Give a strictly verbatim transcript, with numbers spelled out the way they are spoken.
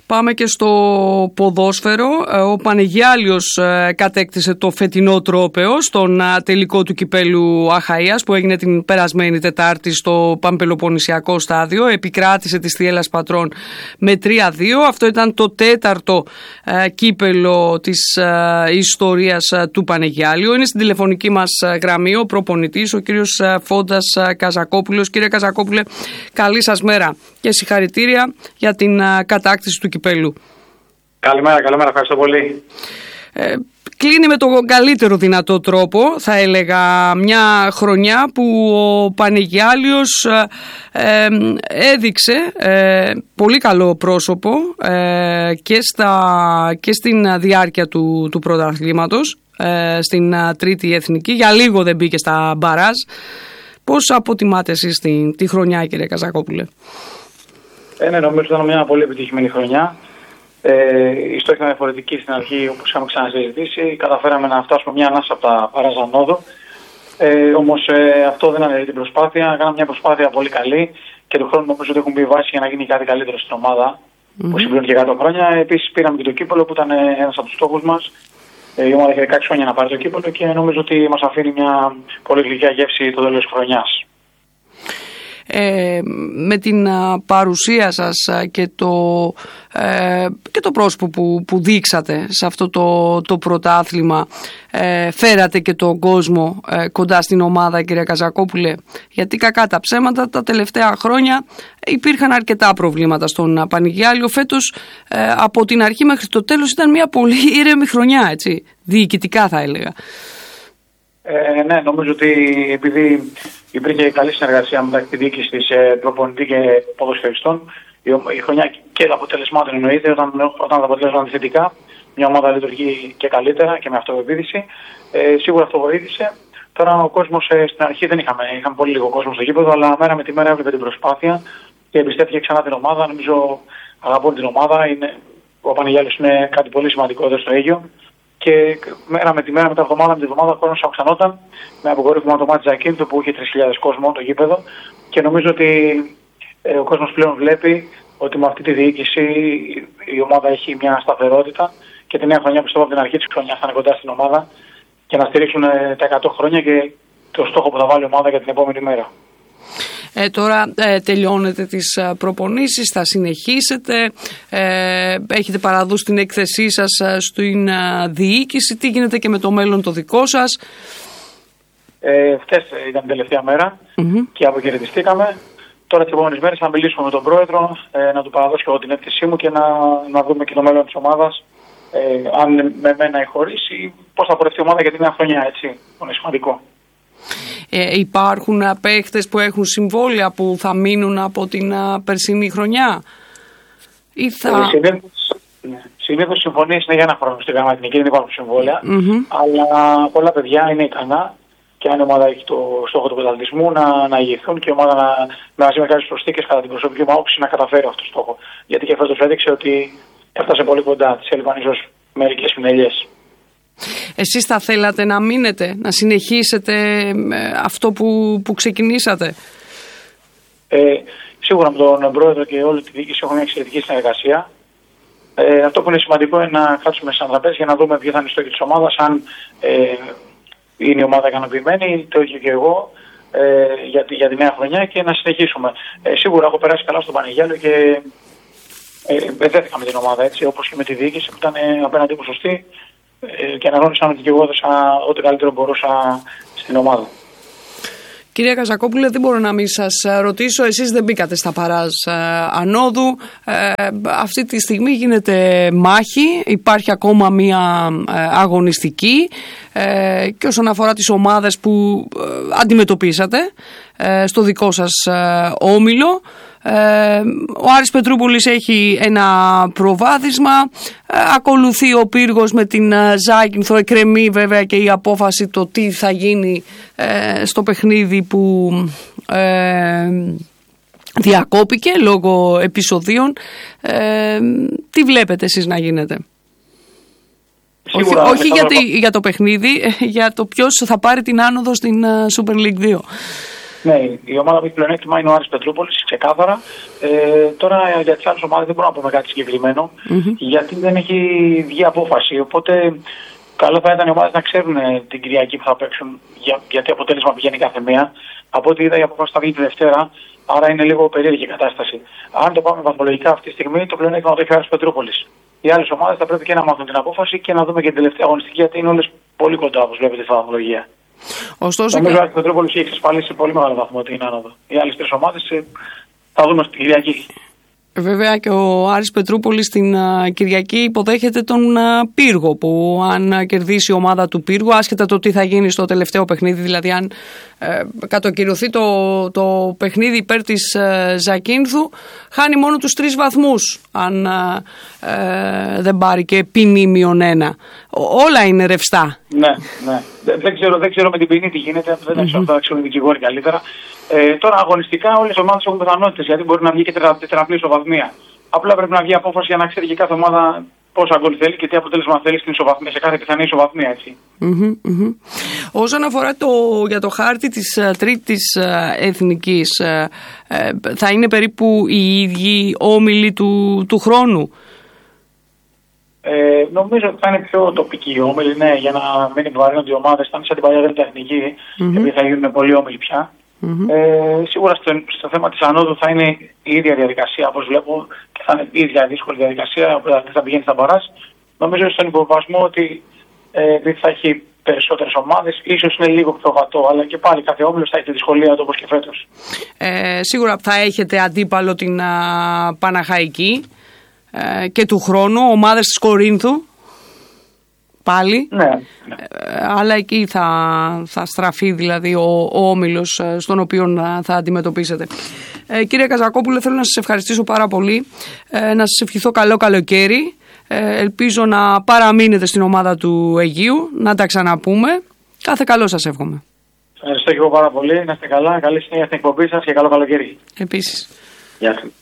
Πάμε και στο ποδόσφαιρο. Ο Πανεγιάλιος κατέκτησε το φετινό τρόπαιο στον τελικό του κυπέλου Αχαΐας που έγινε την περασμένη Τετάρτη στο Παμπελοποννησιακό στάδιο. Επικράτησε τη Θιέλλας Πατρών με τρία δύο. Αυτό ήταν το τέταρτο κύπελο της ιστορίας του Πανεγιάλιου. Είναι στην τηλεφωνική μας γραμμή ο προπονητής, ο κύριος Φόντας Καζακόπουλος. Κύριε Καζακόπουλε, καλή σας μέρα και συγχαρητήρια για την κατάκτηση του κυπέλου. Καλημέρα, καλημέρα, ευχαριστώ πολύ. Ε, κλείνει με τον καλύτερο δυνατό τρόπο, θα έλεγα, μια χρονιά που ο Πανεγιάλιος ε, ε, έδειξε ε, πολύ καλό πρόσωπο ε, και, στα, και στην διάρκεια του, του πρωταθλήματος, ε, στην τρίτη εθνική. Για λίγο δεν μπήκε στα μπαράζ. Πώς αποτιμάτε εσείς τη, τη χρονιά, κύριε Καζακόπουλε? Ε, ναι, νομίζω ότι ήταν μια πολύ επιτυχημένη χρονιά. Ε, η στόχη ήταν διαφορετική στην αρχή, όπως είχαμε ξανασυζητήσει. Καταφέραμε να φτάσουμε μια ανάσα από τα Παράζα Νόδο. Ε, όμως ε, αυτό δεν αναιρεί την προσπάθεια. Κάναμε μια προσπάθεια πολύ καλή και του χρόνου νομίζω ότι έχουν μπει βάση για να γίνει κάτι καλύτερο στην ομάδα mm-hmm. που συμπληρώνει και εκατό χρόνια. Επίσης πήραμε και το κύπελο που ήταν ένας από τους στόχους μας. Ε, η ομάδα είχε δεκαέξι χρόνια να πάρει το κύπελο και νομίζω ότι μας αφήνει μια πολύ γλυκιά γεύση το τέλος της χρονιάς. Ε, με την παρουσία σας και το, ε, και το πρόσωπο που, που δείξατε σε αυτό το, το πρωτάθλημα, ε, φέρατε και τον κόσμο ε, κοντά στην ομάδα, κύριε Καζακόπουλε, γιατί κακά τα ψέματα τα τελευταία χρόνια υπήρχαν αρκετά προβλήματα στον Πανεγιάλιο. Φέτος ε, από την αρχή μέχρι το τέλος ήταν μια πολύ ήρεμη χρονιά, έτσι, διοικητικά θα έλεγα. Ε, ναι, νομίζω ότι επειδή υπήρχε καλή συνεργασία μεταξύ τη διοίκηση της προπονητή και ποδοσφαιριστών, η, η χρονιά και τα αποτελεσμάτων εννοείται, όταν, όταν τα αποτελέσματα ήταν θετικά, μια ομάδα λειτουργεί και καλύτερα και με αυτοπεποίθηση. Ε, σίγουρα αυτό βοήθησε. Τώρα ο κόσμος ε, στην αρχή δεν είχαμε, είχαμε πολύ λίγο κόσμο στο γήπεδο, αλλά μέρα με τη μέρα έβλεπε την προσπάθεια και εμπιστεύτηκε ξανά την ομάδα. Νομίζω αγαπώ την ομάδα. Είναι, ο Πανεγιάλιος είναι κάτι πολύ σημαντικό εδώ στο Αίγιο. Και μέρα με τη μέρα, μετά εβδομάδα με τη εβδομάδα, ο κόσμος αυξανόταν με αποκορύφωμα το μάτι Τζακίνητο που είχε τρεις χιλιάδες κόσμο το γήπεδο. Και νομίζω ότι ε, ο κόσμος πλέον βλέπει ότι με αυτή τη διοίκηση η ομάδα έχει μια σταθερότητα και τη νέα χρονιά πιστεύω από την αρχή της χρονιάς θα είναι κοντά στην ομάδα και να στηρίξουν ε, τα εκατό χρόνια και το στόχο που θα βάλει η ομάδα για την επόμενη μέρα. Ε, τώρα ε, τελειώνετε τις προπονήσεις, θα συνεχίσετε, ε, έχετε παραδώσει την έκθεσή σας στην ε, διοίκηση, τι γίνεται και με το μέλλον το δικό σας? Ε, χτες ήταν την τελευταία μέρα mm-hmm. και αποχαιρετιστήκαμε. Τώρα τις επόμενες μέρες θα μιλήσουμε με τον πρόεδρο, ε, να του παραδώσω εγώ την έκθεσή μου και να, να δούμε και το μέλλον της ομάδας, ε, αν με μένα ή χωρίς, ή πώς θα πορευτεί η ομάδα για την νέα χρονιά, έτσι, που είναι σημαντικό. Ε, υπάρχουν παίχτες που έχουν συμβόλαια που θα μείνουν από την α, περσινή χρονιά ή θα... Ε, συνήθως, ναι. συνήθως συμφωνίες είναι για ένα χρόνο στην γραμματική, δεν υπάρχουν συμβόλαια, mm-hmm. αλλά πολλά παιδιά είναι ικανά και αν η ομάδα έχει το στόχο του πρωταθλητισμού να, να ηγηθούν και η ομάδα να, μαζί με κάποιες προσθήκες κατά την προσωπική μου άποψη να καταφέρει αυτό το στόχο. Γιατί και φέτος έδειξε ότι έφτασε πολύ κοντά, της έλειπαν ίσως μερικές πινελιές. Εσείς θα θέλατε να μείνετε, να συνεχίσετε αυτό που, που ξεκινήσατε? Ε, σίγουρα με τον πρόεδρο και όλη τη διοίκηση έχουμε μια εξαιρετική συνεργασία. Ε, αυτό που είναι σημαντικό είναι να κάτσουμε σαν τραπέζι για να δούμε ποια θα είναι η στόχη της ομάδας, αν ε, είναι η ομάδα ικανοποιημένη, το ίδιο και εγώ, ε, για, για τη νέα χρονιά και να συνεχίσουμε. Ε, σίγουρα έχω περάσει καλά στον Πανεγιάλιο και ε, εδέθηκα με την ομάδα, έτσι, όπως και με τη διοίκηση που ήταν ε, απέναντί μου σωστή. Και αναγνώρισα ότι και εγώ έδωσα ό,τι καλύτερο μπορούσα στην ομάδα. Κυρία Καζακόπουλε, δεν μπορώ να μην σας ρωτήσω, εσείς δεν μπήκατε στα Παράζ Ανόδου. Ε, αυτή τη στιγμή γίνεται μάχη, υπάρχει ακόμα μία αγωνιστική ε, και όσον αφορά τις ομάδες που ε, αντιμετωπίσατε ε, στο δικό σας ε, όμιλο. Ε, ο Άρης Πετρούπολης έχει ένα προβάδισμα, ε, ακολουθεί ο Πύργος με την ε, Ζάκυνθο, εκκρεμεί βέβαια και η απόφαση το τι θα γίνει ε, στο παιχνίδι που ε, διακόπηκε λόγω επεισοδίων. Ε, τι βλέπετε εσείς να γίνεται? Σίγουρα, όχι όχι για, τη, για το παιχνίδι, για το ποιος θα πάρει την άνοδο στην uh, Super League δύο. Ναι, η ομάδα που έχει πλεονέκτημα είναι ο Άρης Πετρούπολης, ξεκάθαρα. Ε, τώρα για τις άλλες ομάδες δεν μπορούμε να πούμε κάτι συγκεκριμένο, mm-hmm. γιατί δεν έχει βγει απόφαση. Οπότε καλό θα ήταν οι ομάδες να ξέρουν την Κυριακή που θα παίξουν, για, γιατί αποτέλεσμα πηγαίνει κάθε μία. Από ό,τι είδα, η απόφαση θα βγει τη Δευτέρα, άρα είναι λίγο περίεργη η κατάσταση. Αν το πάμε βαθμολογικά αυτή τη στιγμή, το πλεονέκτημα το έχει ο Άρης Πετρούπολης. Οι άλλες ομάδες θα πρέπει και να μάθουν την απόφαση και να δούμε και την τελευταία αγωνιστική, γιατί είναι όλες πολύ κοντά, όπως βλέπετε, στη βαθμολογία. Ωστόσο, νομίζω ότι ο Πετρούπολης έχει εξασφαλίσει σε πολύ μεγάλο βαθμό την άνοδο. Οι άλλες τρεις ομάδες θα δούμε στην Κυριακή. Βέβαια και ο Άρης Πετρούπολης στην uh, Κυριακή υποδέχεται τον uh, Πύργο, που αν uh, κερδίσει η ομάδα του Πύργου, άσχετα το τι θα γίνει στο τελευταίο παιχνίδι, δηλαδή αν uh, κατοκυρωθεί το, το παιχνίδι υπέρ της uh, Ζακίνθου, χάνει μόνο τους τρεις βαθμούς αν uh, uh, δεν πάρει και ποινή μείον ένα. Όλα είναι ρευστά. Ναι, ναι. Δεν ξέρω, δεν ξέρω με την ποινή τι γίνεται, δεν mm-hmm. ξέρω, θα ξέρουν οι δικηγόροι καλύτερα. Ε, τώρα αγωνιστικά όλες οι ομάδες έχουν πιθανότητες, γιατί μπορεί να βγει και τετραπλή ισοβαθμία. Απλά πρέπει να βγει απόφαση για να ξέρει και κάθε ομάδα πόσα γκολ θέλει και τι αποτέλεσμα θέλει στην ισοβαθμία, σε κάθε πιθανή ισοβαθμία, έτσι. Mm-hmm, mm-hmm. Όσον αφορά το, για το χάρτη της uh, τρίτης uh, εθνικής, uh, uh, θα είναι περίπου οι ίδιοι όμιλοι του, του χρόνου. Ε, νομίζω ότι θα είναι πιο τοπική η όμιλη, ναι, για να μην επιβαρύνονται οι ομάδες. Θα είναι σαν την παλιά δέλτα εθνική, mm-hmm. επειδή θα γίνουν πολλοί όμιλοι πια. Mm-hmm. Ε, σίγουρα στο, στο θέμα της ανόδου θα είναι η ίδια διαδικασία, όπως βλέπω, και θα είναι η ίδια δύσκολη διαδικασία, όπου θα πηγαίνει στα μπαράζ. Νομίζω στον υποβασμό ότι ε, θα έχει περισσότερες ομάδες, ίσως είναι λίγο πιο βατό, αλλά και πάλι κάθε όμιλος θα έχει τη δυσκολία του όπως και φέτος. Ε, σίγουρα θα έχετε αντίπαλο την α, Παναχαϊκή ε, και του χρόνου, ομάδες της Κορίνθου. Πάλι, ναι, ναι. Ε, αλλά εκεί θα, θα στραφεί δηλαδή ο, ο όμιλος στον οποίο θα αντιμετωπίσετε. Ε, κύριε Καζακόπουλε, θέλω να σας ευχαριστήσω πάρα πολύ, ε, να σας ευχηθώ καλό καλοκαίρι, ε, ελπίζω να παραμείνετε στην ομάδα του Αιγείου, να τα ξαναπούμε, κάθε καλό σας εύχομαι. Ευχαριστώ και εγώ πάρα πολύ, να είστε καλά, καλή συνέχεια στην εκπομπή σας και καλό καλοκαίρι. Επίσης. Γεια σας.